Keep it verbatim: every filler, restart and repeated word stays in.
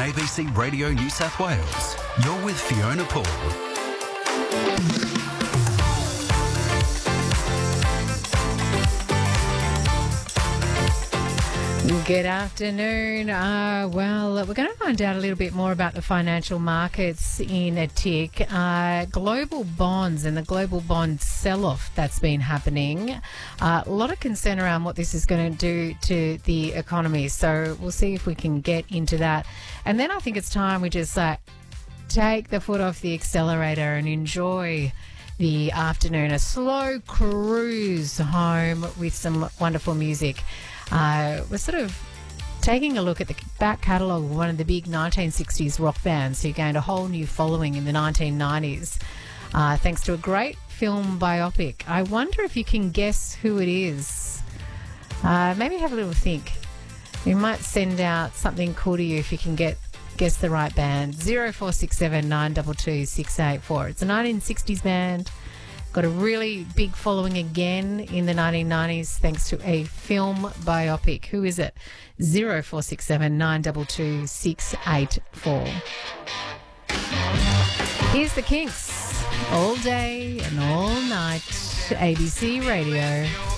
A B C Radio New South Wales. You're with Fiona Paul. Good afternoon. Uh, well, we're going to find out a little bit more about the financial markets in a tick. Uh, global bonds and the global bond sell-off that's been happening. Uh, a lot of concern around what this is going to do to the economy. So we'll see if we can get into that. And then I think it's time we just uh, take the foot off the accelerator and enjoy the afternoon. A slow cruise home with some wonderful music. Uh, we're sort of taking a look at the back catalogue of one of the big nineteen sixties rock bands who gained a whole new following in the nineteen nineties uh, thanks to a great film biopic. I wonder if you can guess who it is. Uh, maybe have a little think. We might send out something cool to you if you can get guess the right band. zero four six seven nine two two six eight four. It's a nineteen sixties band. Got a really big following again in the nineteen nineties thanks to a film biopic. Who is it? zero four six seven nine two two six eight four. Here's the Kinks. All day and all night. A B C Radio.